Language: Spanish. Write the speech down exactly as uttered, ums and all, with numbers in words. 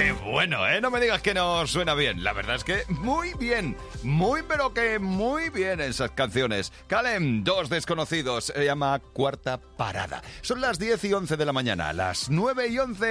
Qué bueno, ¿eh? No me digas que no suena bien. La verdad es que muy bien. Muy, pero que muy bien esas canciones. Kalem, Dos Desconocidos. Se llama Cuarta Parada. Son las diez y once de la mañana. Las nueve y once